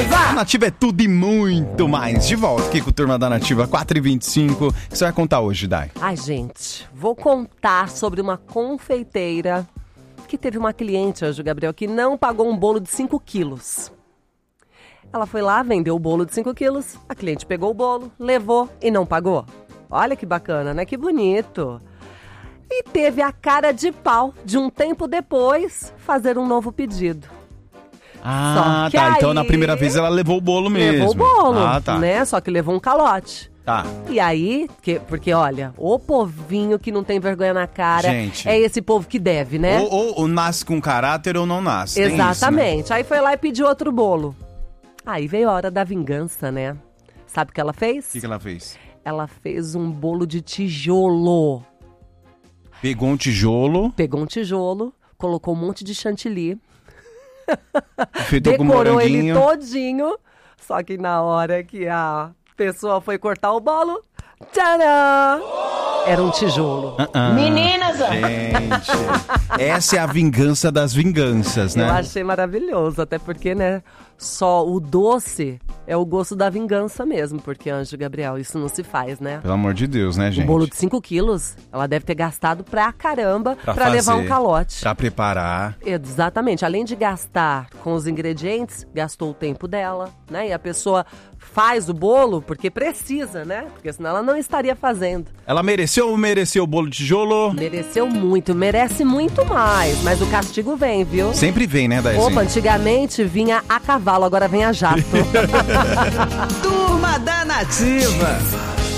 coisa! Nativa é tudo e muito mais. De volta aqui com o Turma da Nativa 4h25. O que você vai contar hoje, Dai? Ai, gente, vou contar sobre uma confeiteira que teve uma cliente, Anjo Gabriel, que não pagou um bolo de 5 quilos. Ela foi lá, vendeu o bolo de 5 quilos, a cliente pegou o bolo, levou e não pagou. Olha que bacana, né? Que bonito. E teve a cara de pau de um tempo depois fazer um novo pedido. Ah, tá. Aí, então na primeira vez ela levou o bolo mesmo. Levou o bolo, tá. né? Só que levou um calote. Tá. E aí, porque olha, o povinho que não tem vergonha na cara, Gente. é esse povo que deve, né? Ou nasce com caráter ou não nasce. Tem Exatamente. isso, né? Aí foi lá e pediu outro bolo. Aí veio a hora da vingança, né? Sabe o que ela fez? O que ela fez? Ela fez um bolo de tijolo. Pegou um tijolo. Pegou um tijolo, colocou um monte de chantilly, Feito com decorou ele moranguinho. todinho. Só que na hora que a pessoa foi cortar o bolo, tcharam! Era um tijolo. Meninas, Gente, essa é a vingança das vinganças, né? Eu achei maravilhoso, até porque, né, só o doce é o gosto da vingança mesmo, porque, Anjo Gabriel, isso não se faz, né? Pelo amor de Deus, né, gente? Um bolo de 5 quilos, ela deve ter gastado pra caramba pra fazer, levar um calote. Pra preparar. Exatamente, além de gastar com os ingredientes, gastou o tempo dela, né? E a pessoa faz o bolo porque precisa, né? Porque senão ela não estaria fazendo. Ela mereceu ou mereceu o bolo de tijolo? Mereceu muito, merece muito mais, mas o castigo vem, viu? Sempre vem, né, Daizinho? Opa, antigamente vinha a cavalo, agora vem a jato. Turma da Nativa.